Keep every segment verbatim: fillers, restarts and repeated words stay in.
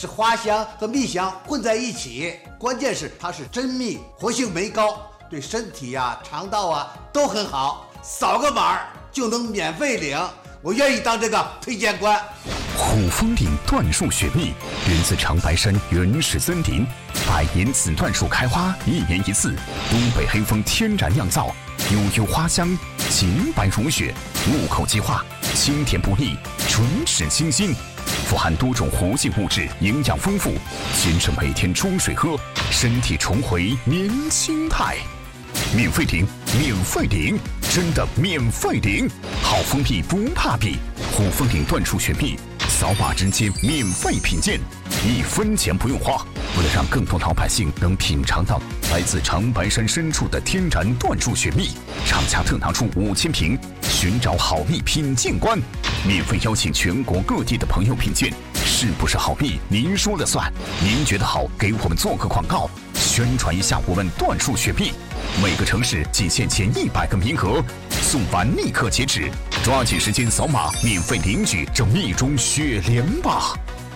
是花香和蜜香混在一起，关键是它是真蜜，活性酶高，对身体呀、啊、肠道啊都很好。扫个码就能免费领，我愿意当这个推荐官。 虎峰岭椴树雪蜜源自长白山原始森林，百年紫椴树开花一年一次，东北黑蜂天然酿造，悠悠花香，洁白如雪，入口即化，清甜不腻，唇齿清新，富含多种活性物质，营养丰富，先生每天冲水喝，身体重回年轻态。免费领，免费领，真的免费领！好蜂蜜不怕比，虎峰岭椴树雪蜜，扫码直接免费品鉴，一分钱不用花。为了让更多老百姓能品尝到来自长白山深处的天然椴树雪蜜，厂家特拿出五千瓶，寻找好蜜品鉴官，免费邀请全国各地的朋友品鉴，是不是好蜜您说了算？您觉得好，给我们做个广告，宣传一下我们椴树雪蜜。每个城市仅限前一百个名额，送完立刻截止，抓紧时间扫码免费领取这蜜中雪莲吧！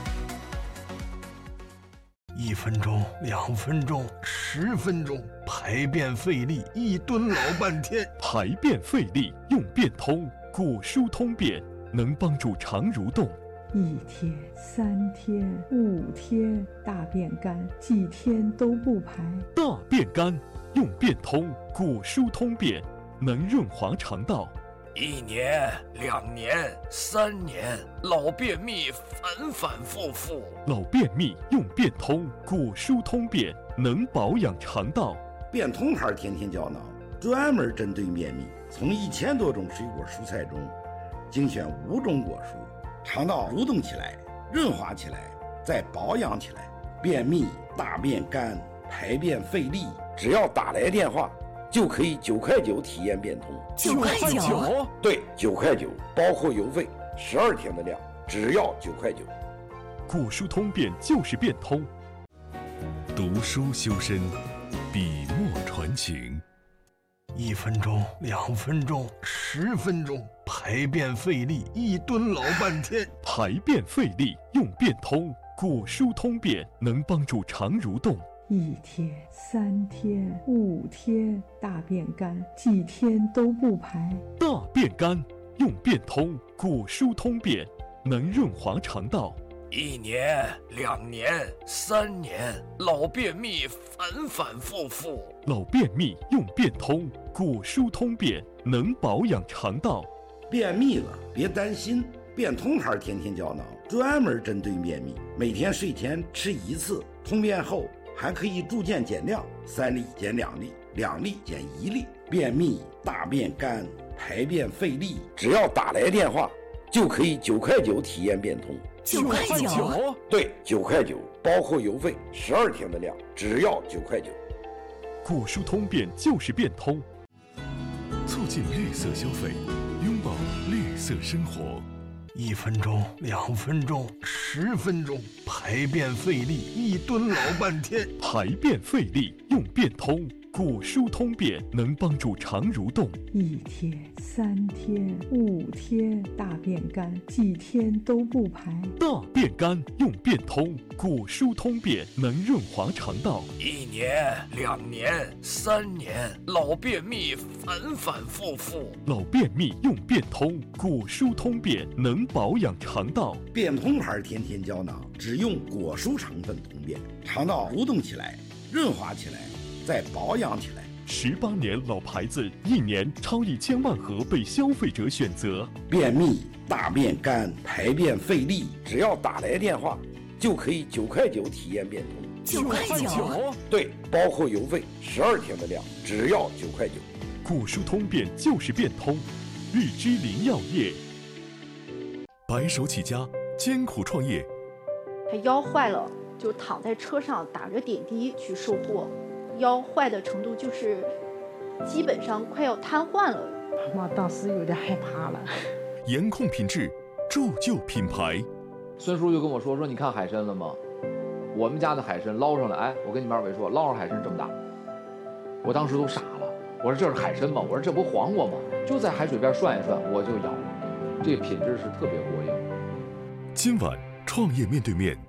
一分钟，两分钟，十分钟，排便费力，一蹲老半天。 排便费力用便通，果蔬通便能帮助肠蠕动。 一天、三天、五天，大便干，几天都不排。 大便干用便通，果蔬通便能润滑肠道。 一年、两年、三年，老便秘反反复复。 老便秘用便通，果蔬通便能保养肠道。 便通牌天天胶囊专门针对便秘，从一千多种水果蔬菜中精选五种果蔬，肠道蠕动起来，润滑起来，再保养起来。便秘、大便干、排便费力，只要打来电话就可以九块九体验便通。 九块九？ 对，九块九，包括邮费，十二天的量，只要九块九。 果蔬通便就是便通。 读书修身，笔墨传情。 一分钟，两分钟，十分钟，排便费力，一蹲老半天。 排便费力用便通，果蔬通便能帮助肠蠕动。 一天、三天、五天，大便干，几天都不排。 大便干用便通，果蔬通便能润滑肠道。 一年、两年、三年，老便秘反反复复。 老便秘用便通，果蔬通便能保养肠道。 便秘了别担心，便通牌天天胶囊专门针对便秘，每天睡前吃一次，通便后还可以逐渐减量，三粒减两粒，两粒减一粒。便秘、大便干、排便费力，只要打来电话就可以九块九体验便通。 九块九？ 对，九块九，包括邮费，十二天的量，只要九块九。 果蔬通便就是便通， 促进绿色消费，拥抱绿色生活。 一分钟，两分钟，十分钟，排便费力，一蹲老半天。 排便费力用便通，果蔬通便能帮助肠蠕动。 一天、三天、五天，大便干，几天都不排。 大便干用便通，果蔬通便能润滑肠道。 一年、两年、三年，老便秘反反复复。 老便秘用便通，果蔬通便能保养肠道。 便通牌天天胶囊只用果蔬成分通便，肠道蠕动起来，润滑起来，再保养起来。 十八年老牌子，一年超一千万盒被消费者选择。 便秘、大便干、排便费力，只要打来电话就可以九块九体验便通。 九块九？ 对，包括邮费，十二天的量，只要九块九。 果蔬通便就是便通，日之林药业。 白手起家，艰苦创业。 他腰坏了，就躺在车上打着点滴去售货，腰坏的程度就是基本上快要瘫痪了。 我当时有点害怕了。 严控品质，铸就品牌。 孙叔就跟我说说，你看海参了吗？我们家的海参捞上来，哎，我跟你们二位说，捞上海参这么大，我当时都傻了。我说这是海参吗？我说这不黄瓜吗？就在海水边涮一涮，我就咬。这品质是特别过硬。 今晚创业面对面。